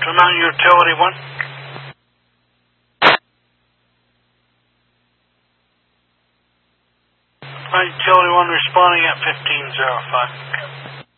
To Mountain Utility 1. Mountain Utility 1 responding at 1505.